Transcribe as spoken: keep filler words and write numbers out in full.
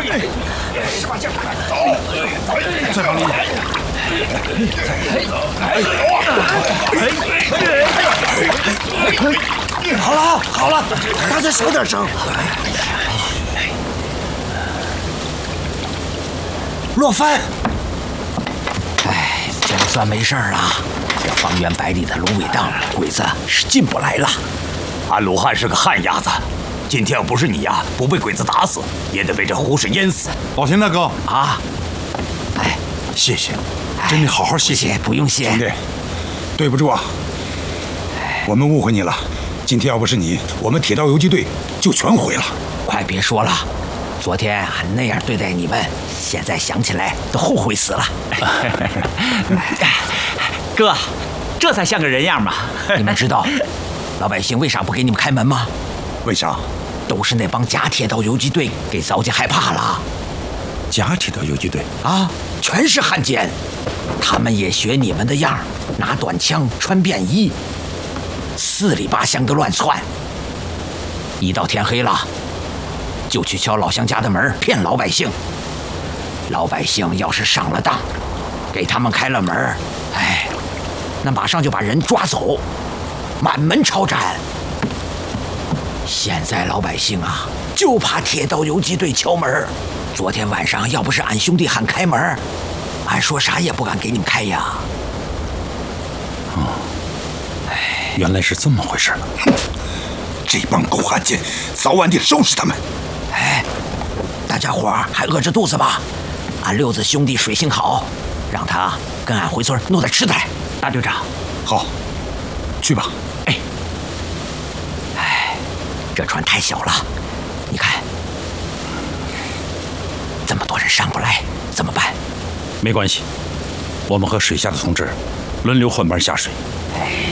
十把剑，走，再往里。 好了好了，大家小点声。落帆。哎，总算没事了。这方圆百里的芦苇荡，鬼子是进不来了。 俺鲁汉是个旱鸭子，今天要不是你呀，不被鬼子打死，也得被这湖水淹死。 宝田大哥啊，哎， 谢谢，真的好好谢谢，不用谢。 兄弟，对不住啊，我们误会你了。今天要不是你，我们铁道游击队就全毁了。 快别说了，昨天还那样对待你们，现在想起来都后悔死了。 哥，这才像个人样嘛！ 你们知道老百姓为啥不给你们开门吗？ 为啥？ 都是那帮假铁道游击队给糟践害怕了。 假铁道游击队啊，全是汉奸，他们也学你们的样，拿短枪，穿便衣，四里八乡的乱窜。一到天黑了，就去敲老乡家的门，骗老百姓。老百姓要是上了当，给他们开了门，哎，那马上就把人抓走，满门抄斩。现在老百姓啊，就怕铁道游击队敲门。昨天晚上要不是俺兄弟喊开门，俺说啥也不敢给你们开呀。 哦，哎，原来是这么回事。哼，这帮狗汉奸，早晚得收拾他们。 哎，大家伙儿还饿着肚子吧？俺六子兄弟水性好，让他跟俺回村弄点吃的来。 大队长， 好，去吧。 哎，哎，这船太小了，你看，这么多人上不来，怎么办？ 没关系，我们和水下的同志轮流换班下水。